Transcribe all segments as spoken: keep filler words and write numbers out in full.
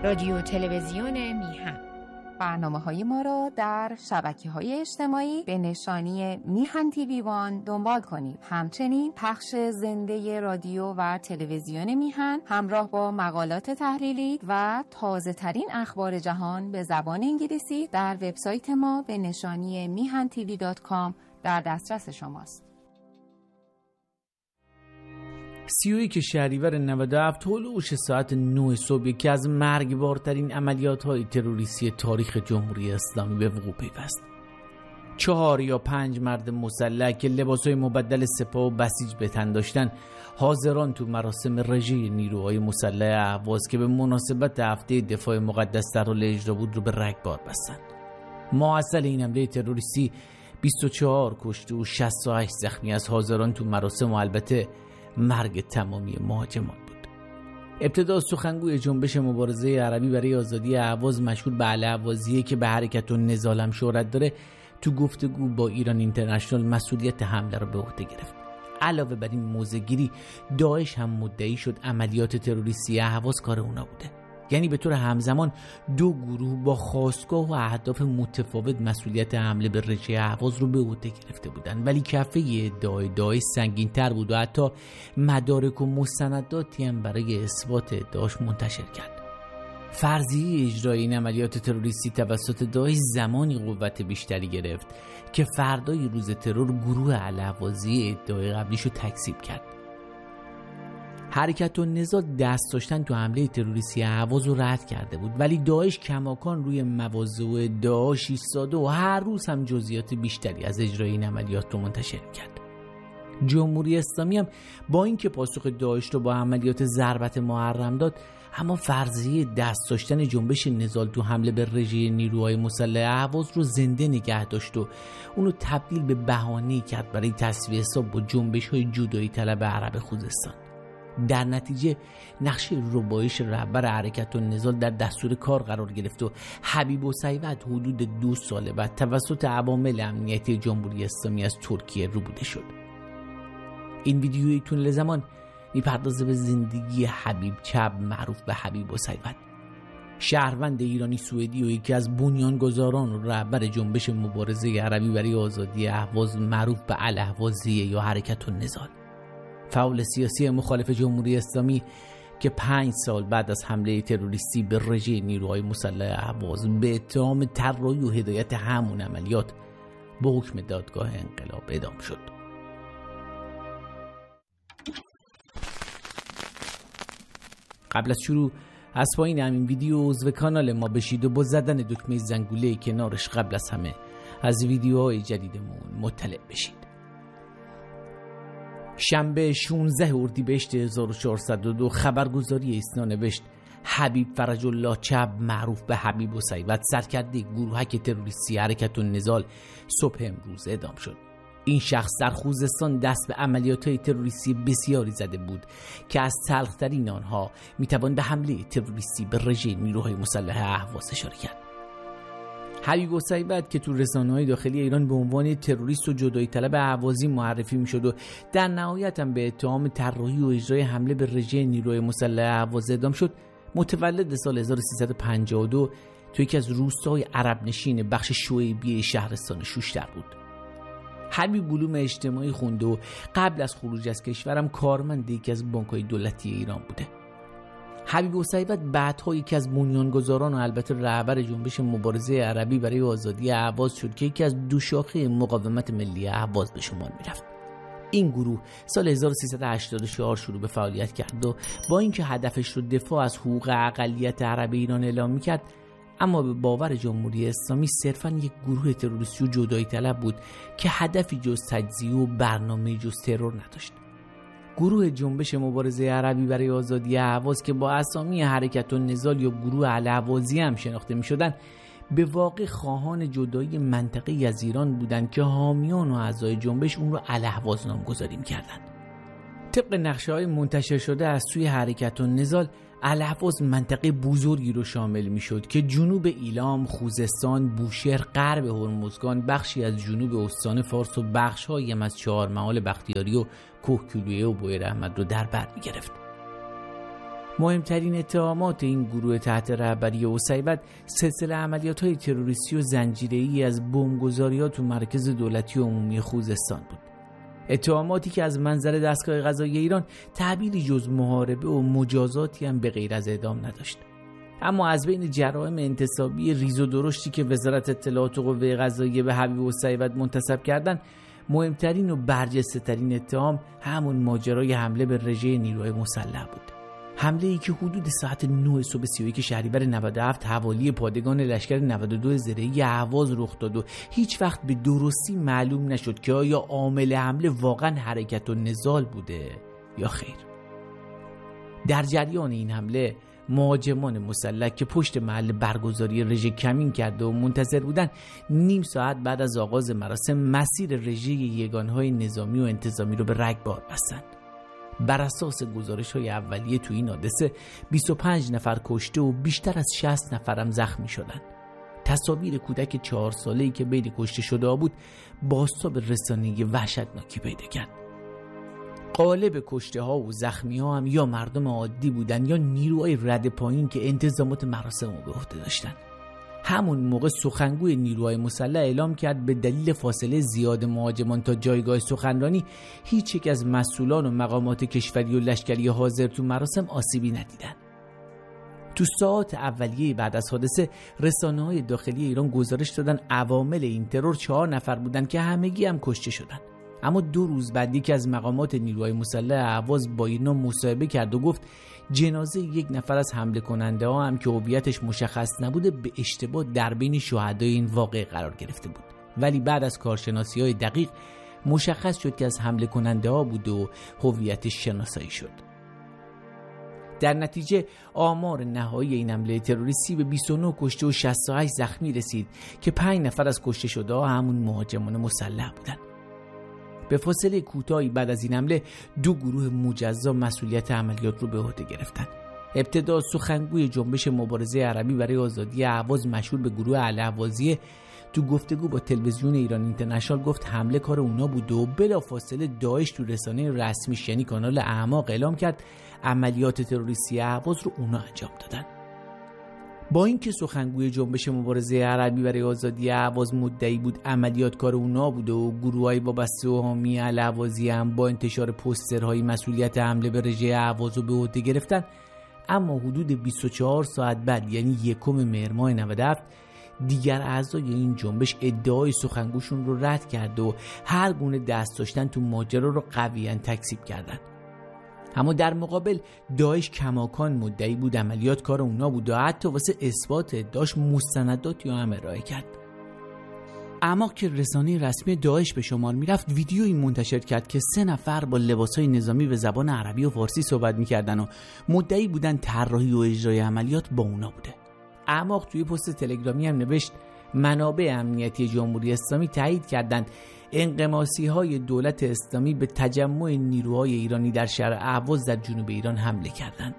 رادیو تلویزیون میهن. برنامه‌های ما را در شبکه‌های اجتماعی به نشانی میهن تیوی وان دنبال کنید. همچنین پخش زنده رادیو و تلویزیون میهن همراه با مقالات تحلیلی و تازه‌ترین اخبار جهان به زبان انگلیسی در وبسایت ما به نشانی میهن تیوی دات کام در دسترس شماست. سی و یک شهریور نود و هفت هولوش ساعت نه صبح یکی از مرگبارترین عملیات‌های تروریستی تاریخ جمهوری اسلامی به وقوع پیوست. چهار یا پنج مرد مسلح که لباس‌های مبدل سپاه و بسیج به تن داشتن حاضران تو مراسم رژه نیروهای مسلح اهواز که به مناسبت هفته دفاع مقدس در حال اجرا بود رو به رگبار بستند. ماحصل این حمله تروریستی بیست و چهار کشته و شصت و هشت زخمی از حاضران تو مراسم و البته مرگ تمامی مهاجمان بود. ابتدا سخنگوی جنبش مبارزه عربی برای آزادی اهواز مشهور به الاهوازیه که به حرکت و نضال هم شهرت داره تو گفتگو با ایران اینترنشنال مسئولیت حمله رو به عهده گرفت. علاوه بر این موضع‌گیری داعش هم مدعی شد عملیات تروریستی اهواز کار اونا بوده. یعنی به طور همزمان دو گروه با خاستگاه و اهداف متفاوت مسئولیت حمله به رژه اهواز رو به عهده گرفته بودند، ولی کفه ادعای داعش سنگین‌تر بود و حتی مدارک و مستنداتی هم برای اثبات ادعاش منتشر کرد. فرضیه اجرای این عملیات تروریستی توسط داعش زمانی قوت بیشتری گرفت که فردای روز ترور گروه الاهوازی ادعای قبلیشو تکذیب کرد. حرکت و نضال دست داشتن تو حمله تروریستی اهواز رو رد کرده بود، ولی داعش کماکان روی مواضع و ادعاش ایستاده و هر روز هم جزئیات بیشتری از اجرای این عملیات رو منتشر کرد. جمهوری اسلامی هم با اینکه پاسخ داعش رو با عملیات ضربت محرم داد، اما فرضیه دست داشتن جنبش نضال تو حمله به رژه نیروهای مسلح اهواز رو زنده نگه داشت و اونو تبدیل به بهانه‌ای کرد برای تسویه حساب با جنبش‌های جدایی طلب عرب خوزستان. در نتیجه نقشه ربایش رهبر حرکت و نضال در دستور کار قرار گرفت و حبیب بوسعید حدود دو سال بعد توسط عوامل امنیتی جمهوری اسلامی از ترکیه روبوده شد. این ویدیوی طول زمان میپردازه به زندگی حبیب چب معروف به حبیب بوسعید، شهروند ایرانی سوئدی و یکی از بنیانگذاران و رهبر جنبش مبارزه عربی برای آزادی اهواز معروف به الاهوازیه یا حرکت و نضال. فعال سیاسی مخالف جمهوری اسلامی که پنج سال بعد از حمله تروریستی به رژه نیروهای مسلح اهواز به اتهام طراحی و هدایت همون عملیات به حکم دادگاه انقلاب اعدام شد. قبل از شروع از پایین همین ویدیو عضو کانال ما بشید و با زدن دکمه زنگوله کنارش قبل از همه از ویدیوهای جدیدمون مطلع بشید. شنبه شانزده اردیبهشت هزار و چهارصد و دو خبرگزاری ایسنا نوشت حبیب فرج الله چب معروف به حبیب بوسعید سرکرده گروهک تروریستی حرکت و نضال صبح امروز اعدام شد. این شخص در خوزستان دست به عملیات‌های تروریستی بسیاری زده بود که از تلخ‌ترین آنها میتوان به حمله تروریستی به رژه نیروهای مسلح اهواز اشاره کرد. حبیب بوسعید که تو رسانه‌های داخلی ایران به عنوان تروریست و جدایی طلب اهوازی معرفی میشد و در نهایت هم به اتهام طراحی و اجرای حمله به رژه نیروهای مسلح اهواز اعدام شد، متولد سال هزار و سیصد و پنجاه و دو تو یکی از روستاهای عرب نشین بخش شعیبی شهرستان شوشتر بود. حبیب علوم اجتماعی خونده و قبل از خروج از کشورم کارمند یکی از بانک‌های دولتی ایران بوده. حبیب بوسعید بعدها یکی از بنیانگذاران و البته رهبر جنبش مبارزه عربی برای آزادی اهواز شد که یکی از دو شاخه مقاومت ملی اهواز به شمار میرفت. این گروه سال هزار و سیصد و هشتاد و چهار شروع به فعالیت کرد و با اینکه هدفش رو دفاع از حقوق اقلیت عرب ایران اعلام میکرد، اما به باور جمهوری اسلامی صرفاً یک گروه تروریستی و جدایی طلب بود که هدفی جز تجزیه و برنامه جز ترور نداشت. گروه جنبش مبارزه عربی برای آزادی اهواز که با اسامی حرکت و نضال یا گروه الاهوازی هم شناخته می شدن، به واقع خواهان جدایی منطقه‌ای از ایران بودند که حامیان و اعضای جنبش اون رو الاهواز نامگذاری می‌کردند. طبق نقشه‌های منتشر شده از سوی حرکت و نضال، الاهواز منطقه بزرگی رو شامل می‌شد که جنوب ایلام، خوزستان، بوشهر، غرب هرمزگان، بخشی از جنوب استان فارس و بخش‌هایی هم از چهارمحال بختیاری و کوهگیلویه و بویراحمد رو در بر می‌گرفت. مهمترین اتهامات این گروه تحت رهبری اسیوط سلسله عملیات‌های تروریستی و زنجیره‌ای از بمبگذاری‌ها تو مرکز دولتی و عمومی خوزستان بود. اتهاماتی که از منظر دستگاه قضایی ایران تعبیری جز محاربه و مجازاتی هم به غیر از اعدام نداشت. اما از بین جرائم انتصابی ریز و درشتی که وزارت اطلاعات و قوه قضاییه به حبیب اسیوط منتسب کردن، مهمترین و برجسته‌ترین اتهام همون ماجرای حمله به رژه نیروهای مسلح بود. حمله ای که حدود ساعت نه صبح سی و یک شهریور نود و هفت حوالی پادگان لشکر نود و دو زرهی اهواز رخ داد و هیچ وقت به درستی معلوم نشد که آیا عامل حمله واقعا حرکت و نضال بوده یا خیر. در جریان این حمله مهاجمان مسلح که پشت محل برگزاری رژه کمین کرده و منتظر بودن، نیم ساعت بعد از آغاز مراسم مسیر رژه یگانهای نظامی و انتظامی رو به رگبار بستند. بر اساس گزارش‌های اولیه تو این حادثه بیست و پنج نفر کشته و بیشتر از شصت نفرم زخمی شدند. تصاویر کودک چهار ساله‌ای که بین کشته شده بود بازتاب رسانه‌ای وحشتناکی پیدا کرد. غالب کشته ها و زخمی ها هم یا مردم عادی بودن یا نیروهای رد پایین که انتظامات مراسم رو به عهده داشتن. همون موقع سخنگوی نیروهای مسلح اعلام کرد به دلیل فاصله زیاد مهاجمان تا جایگاه سخنرانی هیچ یک از مسئولان و مقامات کشوری و لشکری حاضر تو مراسم آسیبی ندیدن. تو ساعات اولیه بعد از حادثه رسانه‌های داخلی ایران گزارش دادن عوامل این ترور چهار نفر بودن که همگی هم کشته شدن. اما دو روز بعد یکی از مقامات نیروهای مسلح اهواز با اینا مصاحبه کرد و گفت جنازه یک نفر از حمله کننده ها هم که هویتش مشخص نبوده به اشتباه در بین شهدای این واقعه قرار گرفته بود، ولی بعد از کارشناسی های دقیق مشخص شد که از حمله کننده ها بود و هویتش شناسایی شد. در نتیجه آمار نهایی این حمله تروریستی به بیست و نه کشته و شصت و هشت زخمی رسید که پنج نفر از کشته شده ها همون مهاجمان مسلح بودند. به فاصله کوتاهی بعد از این حمله دو گروه مجزا مسئولیت عملیات رو به عهده گرفتند. ابتدا سخنگوی جنبش مبارزه عربی برای آزادی اهواز مشهور به گروه الاهوازیه تو گفتگو با تلویزیون ایران اینترنشنال گفت حمله کار اونا بود و بلافاصله داعش تو رسانه رسمیش یعنی کانال اعماق اعلام کرد عملیات تروریستی اهواز رو اونا انجام دادن. با اینکه سخنگوی جنبش مبارزه عربی برای آزادی اهواز مدعی بود عملیات کار اونا بوده و گروه‌های وابسته و حامی الاهوازی هم با انتشار پوسترهای مسئولیت حمله به رژه اهواز رو به عهده گرفتن، اما حدود بیست و چهار ساعت بعد یعنی یکم مهر ماه نود و هفت دیگر اعضای این جنبش ادعای سخنگوشون رو رد کرد و هر گونه دست داشتن تو ماجرا رو قویاً تکذیب کردند. اما در مقابل داعش کماکان مدعی بود عملیات کار اونا بود و حتی واسه اثبات ادعاش مستنداتی هم ارائه کرد. اما که رسانه رسمی داعش به شمار میرفت ویدیویی منتشر کرد که سه نفر با لباسای نظامی به زبان عربی و فارسی صحبت میکردن و مدعی بودن طراحی و اجرای عملیات با اونا بوده. اما توی پست تلگرامی هم نوشت منابع امنیتی جمهوری اسلامی تایید کردند انقماسی های دولت اسلامی به تجمع نیروهای ایرانی در شهر اهواز در جنوب ایران حمله کردند.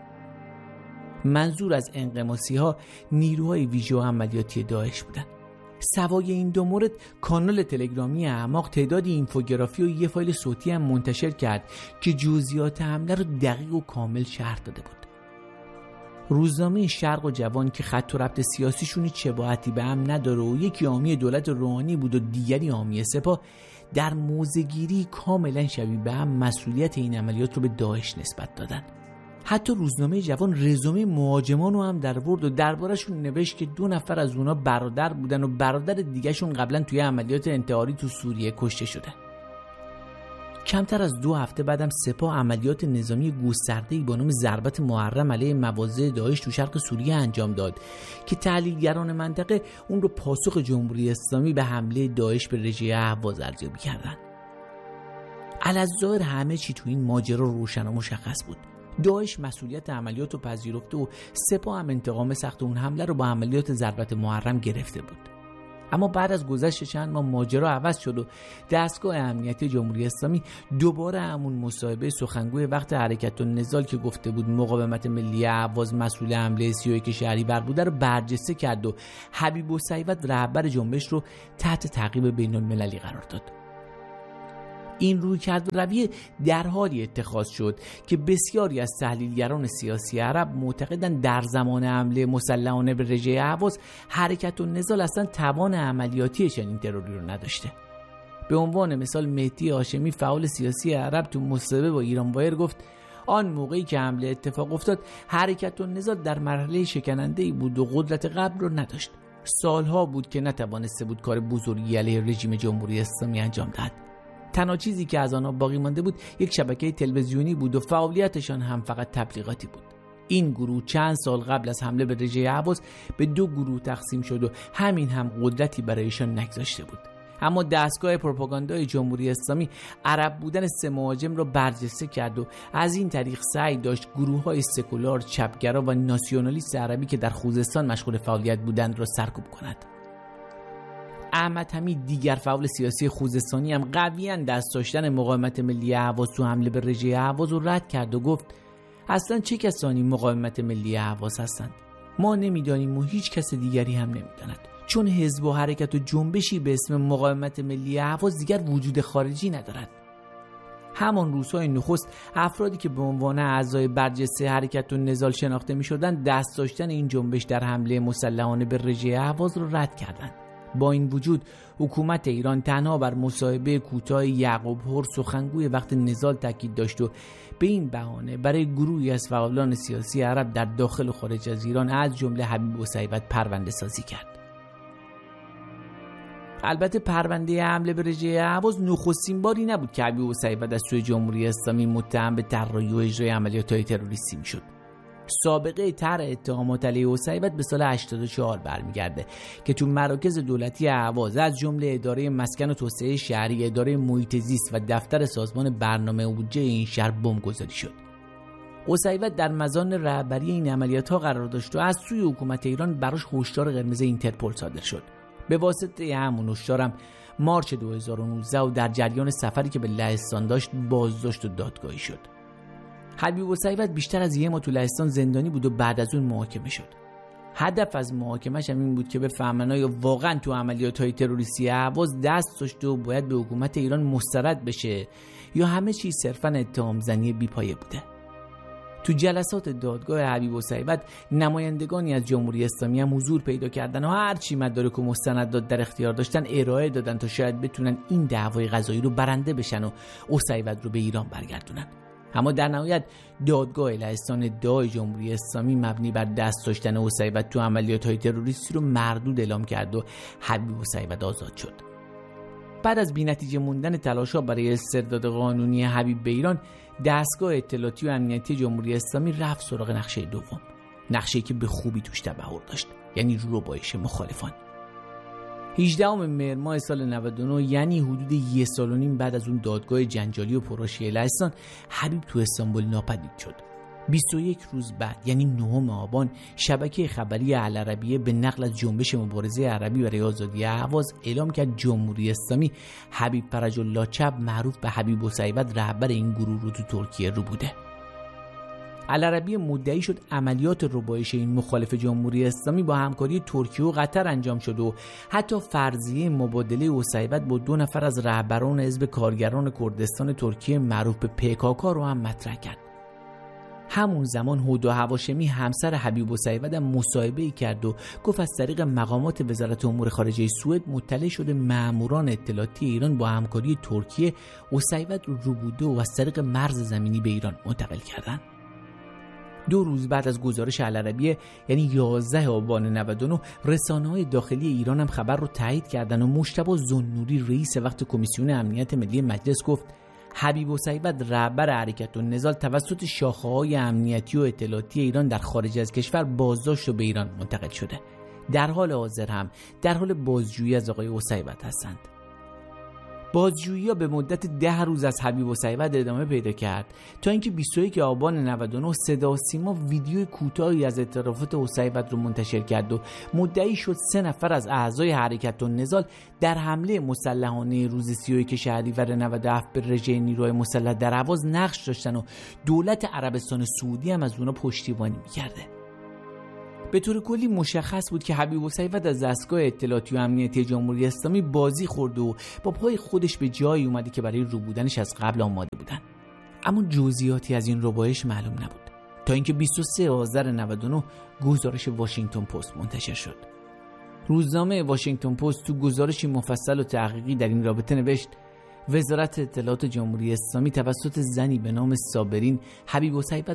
منظور از انقماسی ها نیروهای ویژه و عملیاتی داعش بودند. سوای این دو مورد کانال تلگرامی اعماق تعدادی اینفوگرافی و یه فایل صوتی هم منتشر کرد که جزئیات حمله رو دقیق و کامل شرح داده بود. روزنامه شرق و جوان که خط و ربط سیاسیشون هیچ شباهتی به هم نداره و یکی حامی دولت روحانی بود و دیگری حامی سپاه، در موضع‌گیری کاملا شبیه به هم مسئولیت این عملیات رو به داعش نسبت دادن. حتی روزنامه جوان رزومه مهاجمان رو هم در ورد و دربارشون نوشت که دو نفر از اونا برادر بودن و برادر دیگهشون قبلا توی عملیات انتحاری تو سوریه کشته شدن. کمتر از دو هفته بعدم سپاه عملیات نظامی گسترده‌ای با نام ضربت محرم علیه مواضع داعش تو شرق سوریه انجام داد که تحلیلگران منطقه اون رو پاسخ جمهوری اسلامی به حمله داعش به رژه اهواز ارزیابی کردن. الظاهر همه چی تو این ماجرا روشن و مشخص بود. داعش مسئولیت عملیات رو پذیرفته و سپاه هم انتقام سخت اون حمله رو با عملیات ضربت محرم گرفته بود. اما بعد از گذشت چند ماه ماجرا عوض شد و دستگاه امنیتی جمهوری اسلامی دوباره همون مصاحبه سخنگوی وقت حرکت النضال که گفته بود مقاومت ملی اهواز مسئول حمله سی و یک شهریور بوده رو برجسته کرد و حبیب اسیوط رهبر جنبش رو تحت تعقیب بین المللی قرار داد. این رویکرد و رویه در حالی اتخاذ شد که بسیاری از تحلیلگران سیاسی عرب معتقدند در زمان حمله مسلحانه به رژه اهواز حرکت النضال اصلا توان عملیاتی چنین تروری رو نداشته. به عنوان مثال مهدی هاشمی فعال سیاسی عرب تو مصاحبه با ایران وایر گفت آن موقعی که حمله اتفاق افتاد حرکت النضال در مرحله شکننده‌ای بود و قدرت قبل رو نداشت. سالها بود که نتوانسته بود کار بزرگی علیه رژیم جمهوری اسلامی انجام دهد. تنها چیزی که از آنها باقی مانده بود یک شبکه تلویزیونی بود و فعالیتشان هم فقط تبلیغاتی بود. این گروه چند سال قبل از حمله به رژه اهواز به دو گروه تقسیم شد و همین هم قدرتی برایشان نگذاشته بود. اما دستگاه پروپاگاندای جمهوری اسلامی عرب بودن سه مهاجم را برجسته کرد و از این طریق سعی داشت گروه‌های سکولار، چپگرا و ناسیونالیست عربی که در خوزستان مشغول فعالیت بودند را سرکوب کند. احمد حمید دیگر فعال سیاسی خوزستانی هم قویاً دست داشتن مقاومت ملی اهواز تو حمله به رژه اهواز رو رد کرد و گفت اصلا چه کسانی مقاومت ملی اهواز هستند؟ ما نمیدانیم و هیچ کس دیگری هم نمیداند، چون حزب و حرکت و جنبشی به اسم مقاومت ملی اهواز دیگر وجود خارجی ندارد. همان روزهای نخست افرادی که به عنوان اعضای برجسته حرکت النضال شناخته می‌شدند دست داشتن این جنبش در حمله مسلحانه به رژه اهواز را رد کردند. با این وجود حکومت ایران تنها بر مصاحبه کوتاه یعقوب هور سخنگوی وقت نضال تاکید داشت و به این بهانه برای گروهی از فعالان سیاسی عرب در داخل و خارج از ایران از جمله حبیب بوسعیدت پرونده سازی کرد. البته پرونده حمله به رژه اهواز نخستین باری نبود که حبیب بوسعیدت از سوی جمهوری اسلامی متهم به طراحی و اجرای عملیات‌های تروریستی میشد. سابقه طرح اتهامات علیه بوسعیدت به سال هشتاد و چهار برمیگرده که تو مراکز دولتی اهواز از جمله اداره مسکن و توسعه شهری، اداره محیط زیست و دفتر سازمان برنامه و بودجه این شهر بمبگذاری شد. بوسعیدت در مزان رهبری این عملیات‌ها قرار داشت و از سوی حکومت ایران براش هشدار قرمز اینترپل صادر شد. به واسطه همون هشدارم مارچ دو هزار و نوزده و در جریان سفری که به لهستان داشت بازداشت و دادگاهی شد. حبیب بوسعیدت بیشتر از یه ماه تو لهستان زندانی بود و بعد از اون محاکمه شد. هدف از محاکمه‌اش هم این بود که به فهمنای واقعا تو عملیات‌های تروریستی اهواز دست داشته و باید به حکومت ایران مسترد بشه یا همه چیز صرفاً اتهام زنی بی‌پایه بوده. تو جلسات دادگاه حبیب بوسعیدت نمایندگانی از جمهوری اسلامی هم حضور پیدا کردن و هر چی مدارک و مستندات در اختیار داشتن ارائه دادن تا شاید بتونن این دعوای قضایی رو برنده بشن و بوسعیدت رو به ایران برگردونن. اما در نهایت دادگاه لهستان ادعای جمهوری اسلامی مبنی بر دست داشتن بوسعیدت تو عملیات‌های تروریستی رو مردود اعلام کرد و حبیب بوسعیدت آزاد شد. بعد از بی‌نتیجه موندن تلاش‌ها برای استرداد قانونی حبیب به ایران، دستگاه اطلاعاتی و امنیتی جمهوری اسلامی رفت سراغ نقشه دوم، نقشه‌ای که به خوبی توش تبحر داشت، یعنی ربایش مخالفان. هجدهم مهر ماه سال نود و نه، یعنی حدود یک سال و نیم بعد از اون دادگاه جنجالی و پرحاشیه لهستان، حبیب تو استانبول ناپدید شد. بیست و یک روز بعد، یعنی نهم آبان، شبکه خبری العربیه به نقل از جنبش مبارزه عربی برای آزادی اهواز اعلام کرد جمهوری اسلامی حبیب فرج الله چب، معروف به حبیب بوسعیدت، رهبر این گروه رو تو ترکیه رو بوده. العربیه مدعی شد عملیات ربایش این مخالف جمهوری اسلامی با همکاری ترکیه و قطر انجام شد و حتی فرضیه مبادله بوسعیدت با دو نفر از رهبران حزب کارگران کردستان ترکیه معروف به پیکاکا رو هم مطرح کرد. همون زمان هدا هواشمی همسر حبیب بوسعیدت مصاحبه‌ای کرد و گفت از طریق مقامات وزارت امور خارجه سوئد مطلع شده ماموران اطلاعاتی ایران با همکاری ترکیه بوسعیدت رو روبوده و از طریق مرز زمینی به ایران منتقل کردند. دو روز بعد از گزارش العربیه، یعنی یازده آبان نود و نه، رسانه‌های داخلی ایران هم خبر رو تایید کردن و مجتبی ذوالنوری رئیس وقت کمیسیون امنیت ملی مجلس گفت حبیب بوسعیدت رهبر حرکت النضال توسط شاخه‌های امنیتی و اطلاعاتی ایران در خارج از کشور بازداشت و به ایران منتقل شده. در حال حاضر هم در حال بازجویی از آقای بوسعیدت هستند. بازجویی‌ها به مدت ده روز از حبیب بوسعیدت ادامه پیدا کرد تا اینکه بیست و یک آبان نود و نه صدا و سیما ویدیو کوتاهی از اعترافات بوسعیدت رو منتشر کرد و مدعی شد سه نفر از اعضای حرکت النضال در حمله مسلحانه روز سی و یک شهریور نود و هفت به رژه نیروهای مسلح در اهواز نقش داشتن و دولت عربستان سعودی هم از اونا پشتیبانی می‌کرده. به طور کلی مشخص بود که حبیب بوسعید از دستگاه اطلاعاتی و امنیتی جمهوری اسلامی بازی خورد و با پای خودش به جایی اومده که برای رو بودنش از قبل آماده بودن. اما جزئیاتی از این روبایش معلوم نبود تا اینکه بیست و سوم آذر نود و نه گزارش واشنگتن پست منتشر شد. روزنامه واشنگتن پست تو گزارشی مفصل و تحقیقی در این رابطه نوشت وزارت اطلاعات جمهوری اسلامی توسط زنی به نام صابرین حبیب بوسعید